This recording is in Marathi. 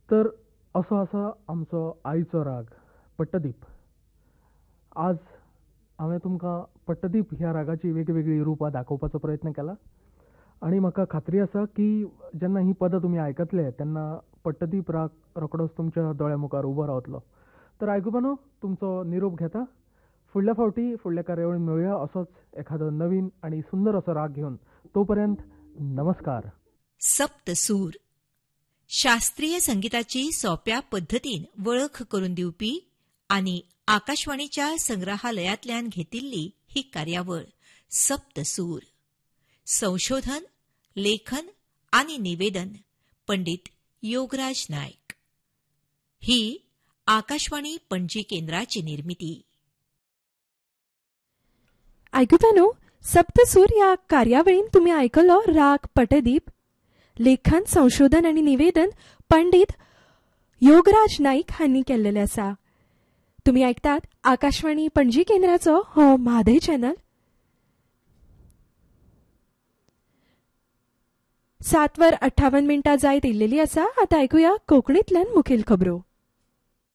तर असो आसा आमचो आयचो राग पट्टदीप. आज हांवें तुमकां पट्टदीप ह्या रागाची वेगवेगळी रुपां दाखोवपाचो प्रयत्न केला आनी म्हाका खात्री आसा की जेन्ना ही पदां तुमी आयकतले तेन्ना पट्टदीप राग रोखडोच तुमच्या दोळ्या मुखार उबो रावतलो. तर आयकुपानो तुमचो निरोप घेता. फुडल्या फावटी फुडल्या कार्यावळीन मेळुया असोच एखादो नवीन आनी सुंदर असो राग घेवन. तोपर्यंत नमस्कार. सप्तसूर शास्त्रीय संगीताची सोप्या पद्धतीन वळख करून दिवपी आणि आकाशवाणीच्या संग्रहालयांतल्यान घेतिल्ली ही कार्यावळ सप्तसूर. संशोधन, लेखन आणि निवेदन पंडित योगराज नायक. ही आकाशवाणी पणजी केंद्राची निर्मिती. आयकुपानो, सप्तसूर ह्या कार्यावळीन तुम्ही आयकलो राग पट्टदीप. लेखन, संशोधन आणि निवेदन पंडित योगराज नाईक हांनी केल्लेले आसा. तुम्ही ऐकतात आकाशवाणी पणजी केंद्राचो हो म्हादय चॅनल. 7:58 जायत इल्लेली आसा. आता ऐकूया कोंकणीतल्यान मुखेल खबरो.